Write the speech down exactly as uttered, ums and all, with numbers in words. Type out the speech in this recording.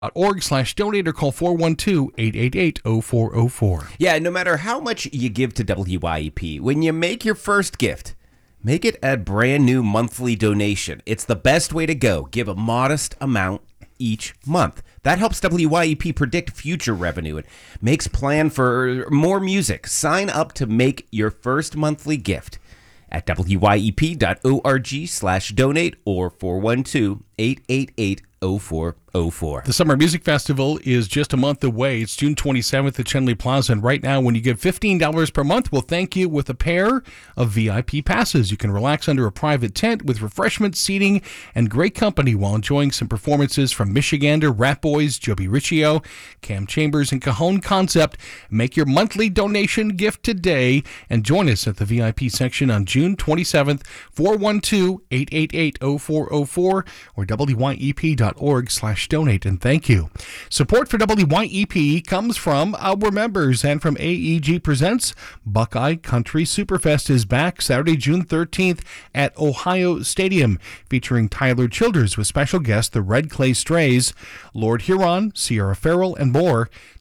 org slash donate or call four one two, eight eight eight, zero four zero four. Yeah, no matter how much you give to W Y E P, when you make your first gift, make it a brand new monthly donation. It's the best way to go. Give a modest amount each month. That helps W Y E P predict future revenue and makes plan for more music. Sign up to make your first monthly gift at W Y E P dot org slash donate or four one two, eight eight eight, zero four zero four. The Summer Music Festival is just a month away. It's June twenty-seventh at Chenley Plaza. And right now, when you give fifteen dollars per month, we'll thank you with a pair of V I P passes. You can relax under a private tent with refreshments, seating, and great company while enjoying some performances from Michigander, Rat Boys, Joby Riccio, Cam Chambers, and Cajon Concept. Make your monthly donation gift today and join us at the V I P section on June twenty-seventh, four one two, eight eight eight, zero four zero four or W Y E P dot org slash donate, and thank you. Support for W Y E P comes from our members and from A E G Presents. Buckeye Country Superfest is back Saturday, June thirteenth at Ohio Stadium, featuring Tyler Childers with special guests the Red Clay Strays, Lord Huron, Sierra Farrell, and more.